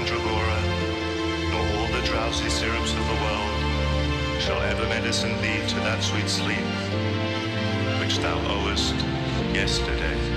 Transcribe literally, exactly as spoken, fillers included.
mandragora, nor all the drowsy syrups of the world shall ever medicine thee to that sweet sleep which thou owest yesterday.